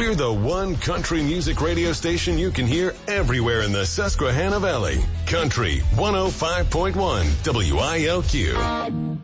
We're the one country music radio station you can hear everywhere in the Susquehanna Valley. Country 105.1 WILQ.